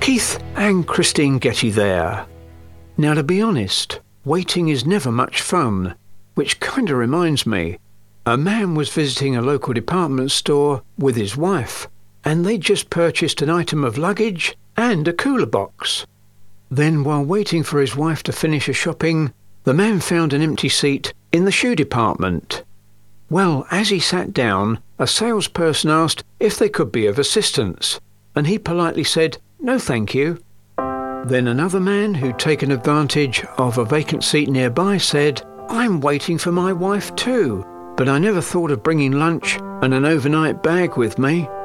Keith and Christine Getty there. Now, to be honest, waiting is never much fun, which kind of reminds me. A man was visiting a local department store with his wife, and they just purchased an item of luggage and a cooler box. Then, while waiting for his wife to finish her shopping, the man found an empty seat in the shoe department. Well, as he sat down, a salesperson asked if they could be of assistance, and he politely said, "No, thank you." Then another man who'd taken advantage of a vacant seat nearby said, "I'm waiting for my wife too, but I never thought of bringing lunch and an overnight bag with me."